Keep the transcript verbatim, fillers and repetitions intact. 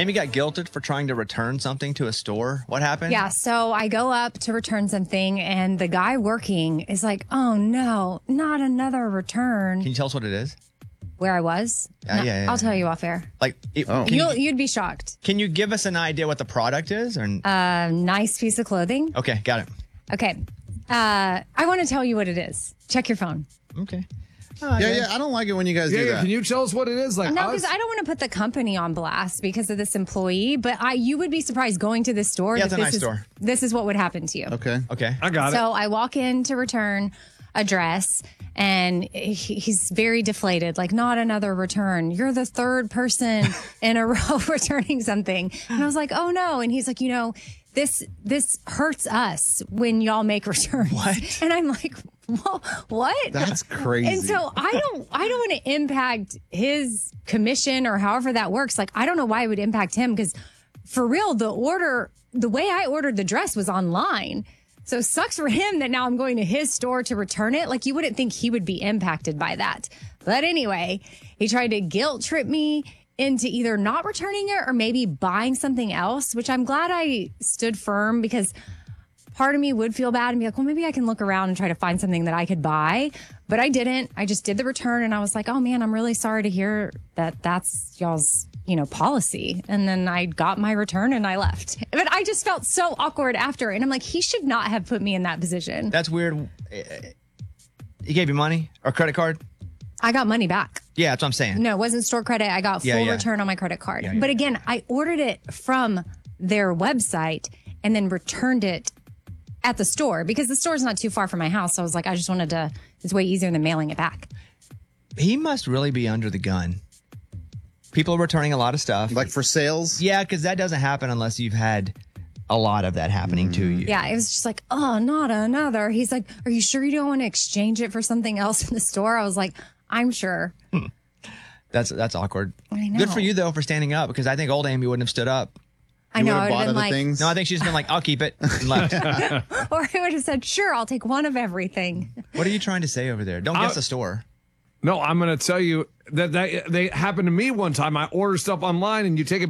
Amy got guilted for trying to return something to a store. What happened? Yeah, so I go up to return something, and the guy working is like, oh, no, not another return. Can you tell us what it is? Where I was? Uh, No, yeah, yeah, I'll yeah. tell you off air. Like, it, Oh. can, You'll, you, you'd be shocked. can you give us an idea what the product is? Or A nice piece of clothing. okay, got it. Okay. Uh, I want to tell you what it is. Check your phone. Okay. Yeah, yeah. I don't like it when you guys Yeah, do yeah. that. Can you tell us what it is? Like No, us? because I don't want to put the company on blast because of this employee, but I you would be surprised going to this store. Yeah, that it's a this nice is, store. This is what would happen to you. Okay. Okay. I got So I walk in to return a dress, and he- he's very deflated, like, not another return. You're the third person in a row returning something. And I was like, oh no. And he's like, you know, this this hurts us when y'all make returns. What? And I'm like, Whoa, what? That's crazy. And so I don't I don't want to impact his commission or however that works. Like, I don't know why it would impact him, because for real, the order, the way I ordered the dress was online. So it sucks for him that now I'm going to his store to return it. Like, you wouldn't think he would be impacted by that. But anyway, he tried to guilt trip me into either not returning it or maybe buying something else, which I'm glad I stood firm, because part of me would feel bad and be like, well, maybe I can look around and try to find something that I could buy. But I didn't. I just did the return, and I was like, oh man, I'm really sorry to hear that that's y'all's, you know, policy. And then I got my return and I left. But I just felt so awkward after. And I'm like, he should not have put me in that position. That's weird. He gave you money or credit card? I got money back. Yeah, that's what I'm saying. No, it wasn't store credit. I got full Yeah, yeah. return on my credit card. Yeah, yeah. But again, I ordered it from their website and then returned it at the store because the store's not too far from my house. So I was like, I just wanted to, it's way easier than mailing it back. He must really be under the gun. People are returning a lot of stuff. Like for sales? Yeah, because that doesn't happen unless you've had a lot of that happening to you. Yeah, it was just like, oh, not another. He's like, are you sure you don't want to exchange it for something else in the store? I was like, I'm sure. That's that's awkward. I know. Good for you, though, for standing up, because I think old Amy wouldn't have stood up. I You know. would I have would bought have other been like, things? No, I think she's been like, I'll keep it, and left. or I would have said, sure, I'll take one of everything. What are you trying to say over there? Don't guess the store. No, I'm going to tell you that, that they happened to me one time. I ordered stuff online and you take it